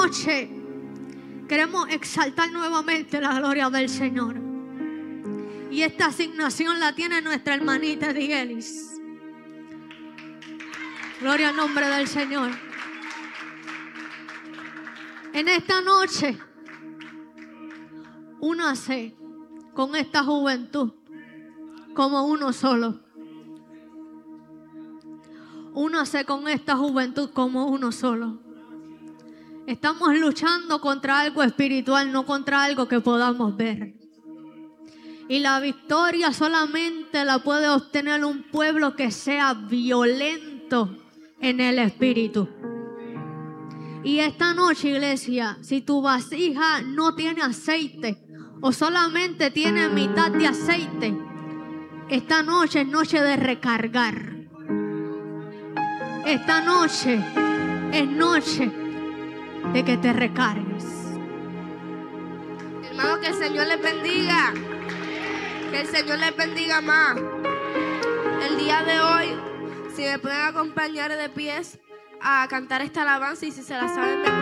noche queremos exaltar nuevamente la gloria del Señor. Y esta asignación la tiene nuestra hermanita Dielis. Gloria al nombre del Señor. En esta noche, únase con esta juventud como uno solo. Únase con esta juventud como uno solo. Estamos luchando contra algo espiritual, no contra algo que podamos ver. Y la victoria solamente la puede obtener un pueblo que sea violento en el espíritu. Y esta noche, iglesia, si tu vasija no tiene aceite o solamente tiene mitad de aceite, esta noche es noche de recargar. Esta noche es noche de que te recargues. Hermano, que el Señor les bendiga. Que el Señor les bendiga más. El día de hoy, si me pueden acompañar de pies a cantar esta alabanza, y si se la saben de